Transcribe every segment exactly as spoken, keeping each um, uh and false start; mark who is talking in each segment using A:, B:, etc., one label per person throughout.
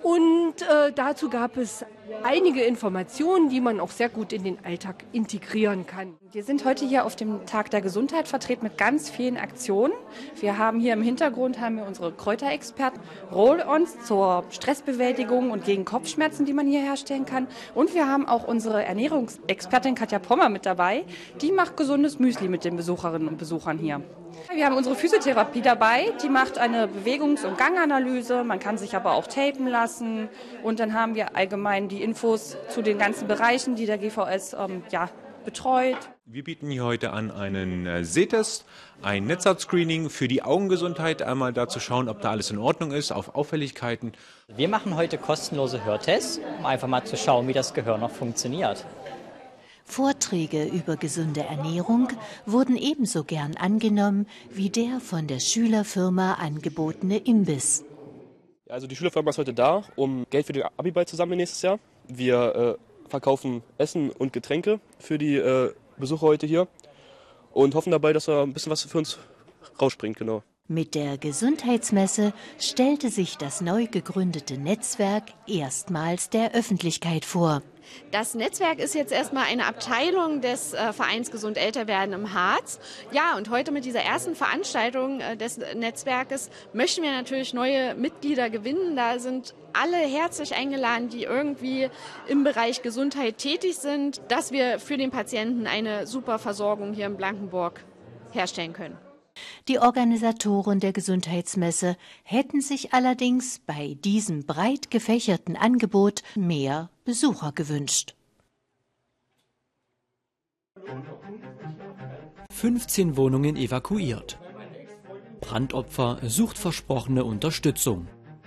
A: Und äh, dazu gab es einige Informationen, die man auch sehr gut in den Alltag integrieren kann.
B: Wir sind heute hier auf dem Tag der Gesundheit vertreten mit ganz vielen Aktionen. Wir haben hier im Hintergrund haben wir unsere Kräuterexperten, Roll-ons zur Stressbewältigung und gegen Kopfschmerzen, die man hier herstellen kann. Und wir haben auch unsere Ernährungsexpertin Katja Pommer mit dabei. Die macht gesundes Müsli mit den Besucherinnen und Besuchern hier. Wir haben unsere Physiotherapie dabei, die macht eine Bewegungs- und Ganganalyse, man kann sich aber auch tapen lassen und dann haben wir allgemein die Infos zu den ganzen Bereichen, die der G V S ähm, ja, betreut.
C: Wir bieten hier heute an einen äh, Sehtest, ein Netzhaut-Screening für die Augengesundheit, einmal da zu schauen, ob da alles in Ordnung ist, auf Auffälligkeiten.
D: Wir machen heute kostenlose Hörtests, um einfach mal zu schauen, wie das Gehör noch funktioniert.
E: Vorträge über gesunde Ernährung wurden ebenso gern angenommen wie der von der Schülerfirma angebotene Imbiss.
F: Also die Schülerfirma ist heute da, um Geld für den Abiball zu sammeln nächstes Jahr. Wir äh, verkaufen Essen und Getränke für die äh, Besucher heute hier und hoffen dabei, dass er ein bisschen was für uns rausspringt, genau.
E: Mit der Gesundheitsmesse stellte sich das neu gegründete Netzwerk erstmals der Öffentlichkeit vor.
G: Das Netzwerk ist jetzt erstmal eine Abteilung des äh, Vereins Gesund älter werden im Harz. Ja, und heute mit dieser ersten Veranstaltung äh, des Netzwerkes möchten wir natürlich neue Mitglieder gewinnen. Da sind alle herzlich eingeladen, die irgendwie im Bereich Gesundheit tätig sind, dass wir für den Patienten eine super Versorgung hier in Blankenburg herstellen können.
E: Die Organisatoren der Gesundheitsmesse hätten sich allerdings bei diesem breit gefächerten Angebot mehr Besucher gewünscht.
H: fünfzehn Wohnungen evakuiert. Brandopfer sucht versprochene Unterstützung.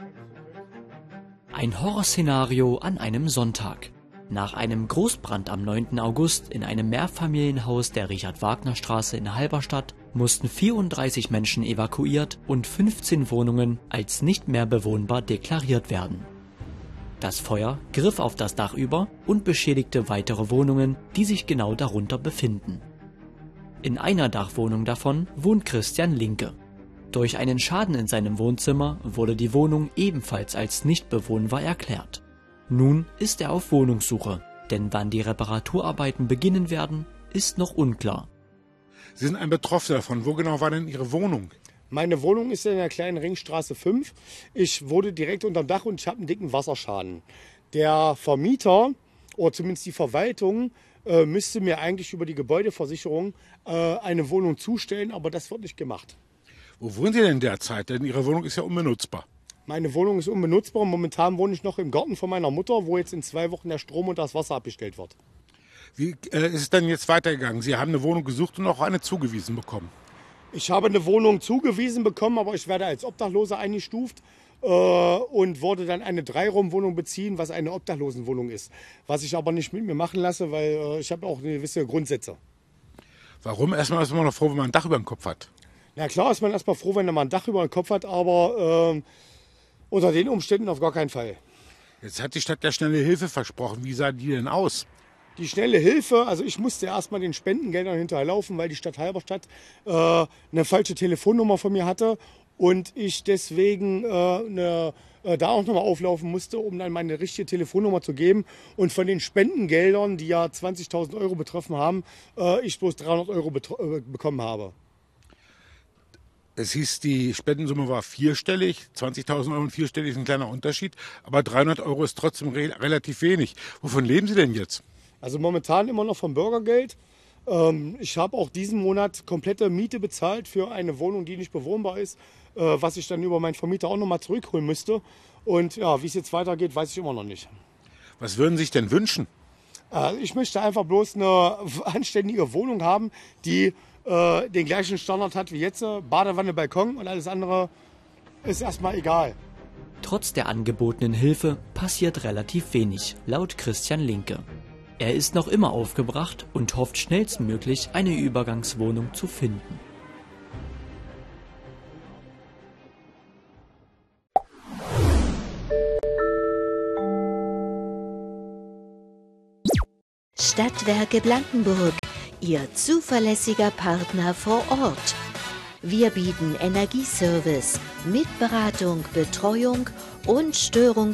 H: Ein Horrorszenario an einem Sonntag. Nach einem Großbrand am neunten August in einem Mehrfamilienhaus der Richard-Wagner-Straße in Halberstadt mussten vierunddreißig Menschen evakuiert und fünfzehn Wohnungen als nicht mehr bewohnbar deklariert werden. Das Feuer griff auf das Dach über und beschädigte weitere Wohnungen, die sich genau darunter befinden. In einer Dachwohnung davon wohnt Christian Linke. Durch einen Schaden in seinem Wohnzimmer wurde die Wohnung ebenfalls als nicht bewohnbar erklärt. Nun ist er auf Wohnungssuche, denn wann die Reparaturarbeiten beginnen werden, ist noch unklar.
I: Sie sind ein Betroffener davon. Wo genau war denn Ihre Wohnung?
J: Meine Wohnung ist in der kleinen Ringstraße fünf. Ich wurde direkt unterm Dach und ich habe einen dicken Wasserschaden. Der Vermieter, oder zumindest die Verwaltung, äh, müsste mir eigentlich über die Gebäudeversicherung äh, eine Wohnung zustellen, aber das wird nicht gemacht.
I: Wo wohnen Sie denn derzeit? Denn Ihre Wohnung ist ja unbenutzbar.
J: Meine Wohnung ist unbenutzbar. Momentan wohne ich noch im Garten von meiner Mutter, wo jetzt in zwei Wochen der Strom und das Wasser abgestellt wird.
I: Wie äh, ist es denn jetzt weitergegangen? Sie haben eine Wohnung gesucht und auch eine zugewiesen bekommen.
J: Ich habe eine Wohnung zugewiesen bekommen, aber ich werde als Obdachloser eingestuft äh, und wurde dann eine Dreiraumwohnung beziehen, was eine Obdachlosenwohnung ist. Was ich aber nicht mit mir machen lasse, weil äh, ich habe auch gewisse Grundsätze.
I: Warum? Erstmal ist man noch froh, wenn man ein Dach über dem Kopf hat.
J: Na klar ist man erstmal froh, wenn man ein Dach über dem Kopf hat, aber äh, unter den Umständen auf gar keinen Fall.
I: Jetzt hat die Stadt ja schnelle Hilfe versprochen. Wie sah die denn aus?
J: Die schnelle Hilfe, also ich musste erstmal den Spendengeldern hinterherlaufen, weil die Stadt Halberstadt äh, eine falsche Telefonnummer von mir hatte und ich deswegen äh, eine, äh, da auch nochmal auflaufen musste, um dann meine richtige Telefonnummer zu geben. Und von den Spendengeldern, die ja zwanzigtausend Euro betroffen haben, äh, ich bloß dreihundert Euro äh, bekommen habe.
I: Es hieß, die Spendensumme war vierstellig, zwanzigtausend Euro und vierstellig ist ein kleiner Unterschied, aber dreihundert Euro ist trotzdem re relativ wenig. Wovon leben Sie denn jetzt?
J: Also momentan immer noch vom Bürgergeld. Ähm, ich habe auch diesen Monat komplette Miete bezahlt für eine Wohnung, die nicht bewohnbar ist, äh, was ich dann über meinen Vermieter auch nochmal zurückholen müsste. Und ja, wie es jetzt weitergeht, weiß ich immer noch nicht.
I: Was würden Sie sich denn wünschen?
J: Äh, ich möchte einfach bloß eine anständige Wohnung haben, die äh, den gleichen Standard hat wie jetzt. Badewanne, Balkon und alles andere ist erstmal egal.
H: Trotz der angebotenen Hilfe passiert relativ wenig, laut Christian Linke. Er ist noch immer aufgebracht und hofft schnellstmöglich eine Übergangswohnung zu finden.
E: Stadtwerke Blankenburg, Ihr zuverlässiger Partner vor Ort. Wir bieten Energieservice mit Beratung, Betreuung und Störung